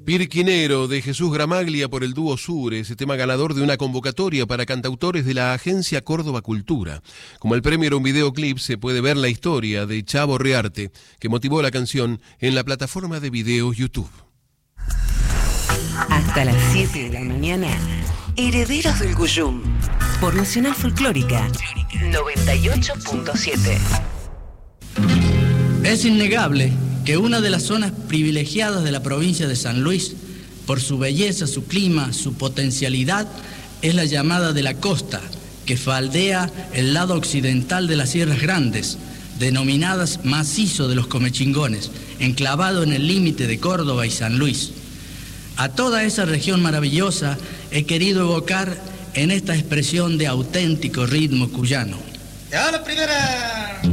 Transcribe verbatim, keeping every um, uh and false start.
Pirquinero, de Jesús Gramaglia por el dúo Sur, ese tema ganador de una convocatoria para cantautores de la Agencia Córdoba Cultura. Como el premio era un videoclip, se puede ver la historia de Chavo Rearte, que motivó la canción en la plataforma de videos YouTube. Hasta las siete de la mañana, Herederos del Cuyum, por Nacional Folclórica noventa y ocho punto siete. Es innegable que una de las zonas privilegiadas de la provincia de San Luis, por su belleza, su clima, su potencialidad, es la llamada de la costa, que faldea el lado occidental de las Sierras Grandes, denominadas Macizo de los Comechingones, enclavado en el límite de Córdoba y San Luis. A toda esa región maravillosa he querido evocar en esta expresión de auténtico ritmo cuyano. ¡Ya la primera!